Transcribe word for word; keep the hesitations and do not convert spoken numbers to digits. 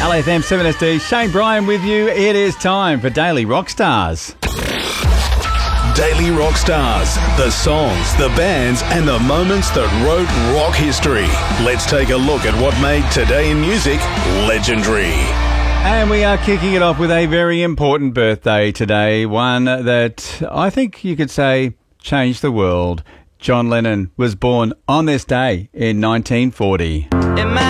L F M seven S D, Shane Bryan with you. It is time for Daily Rockstars. Daily Rockstars, the songs, the bands and the moments that wrote rock history. Let's take a look at what made Today in Music legendary. And we are kicking it off with a very important birthday today, one that I think you could say changed the world. John Lennon was born on this day in nineteen forty. Imagine